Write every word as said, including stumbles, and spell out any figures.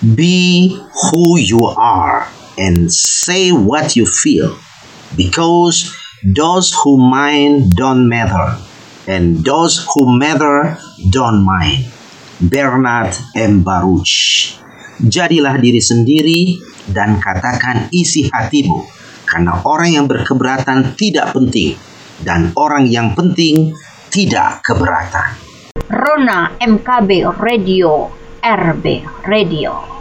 Be who you are and say what you feel, because those who mind don't matter, and those who matter don't mind. Bernard M. Baruch. Jadilah diri sendiri dan katakan isi hatimu, karena orang yang berkeberatan tidak penting, dan orang yang penting tidak keberatan. Rona M K B Radio, R B Radio.